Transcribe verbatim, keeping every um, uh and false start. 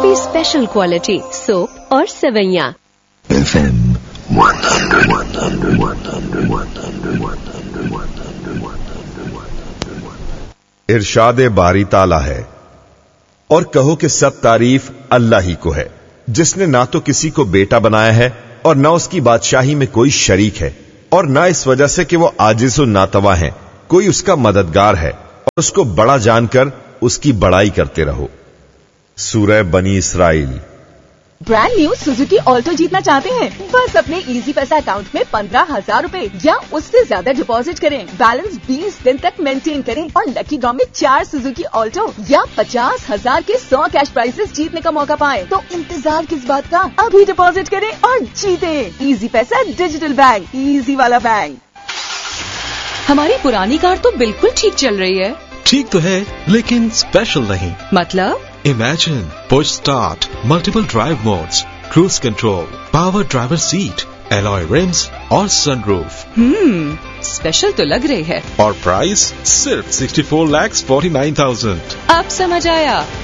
की special quality soap और सेवैयां। FM one hundred. इरशाद बारी ताला है, और कहो कि सब तारीफ अल्लाह ही को है, जिसने ना तो किसी को बेटा बनाया है और ना उसकी बादशाही में कोई शरीक है, और ना इस वजह से कि वो आजिज और नातवा है कोई उसका मददगार है, और उसको बड़ा जानकर उसकी बड़ाई करते रहो। सूरह बनी Israel. Brand new Suzuki Alto जीतना चाहते हैं? बस अपने इजी पैसा अकाउंट में पंद्रह हजार रूपए या उससे ज्यादा डिपॉजिट करें, बैलेंस बीस दिन तक मेंटेन करें और लकी ड्रॉ में चार सुजुकी ऑल्टो या पचास हजार के सौ कैश प्राइजेस जीतने का मौका पाएं। तो इंतजार किस बात का, अभी डिपॉजिट करें और जीते। इजी पैसा डिजिटल बैंक, इजी वाला बैंक। हमारी पुरानी कार तो बिल्कुल ठीक चल रही है। ठीक तो है, लेकिन स्पेशल नहीं। मतलब? Imagine push start, multiple drive modes, cruise control, power driver seat, alloy rims और sunroof। हम्म, स्पेशल तो लग रही है। और प्राइस सिर्फ चौंसठ लाख उनचास हजार। अब समझ आया।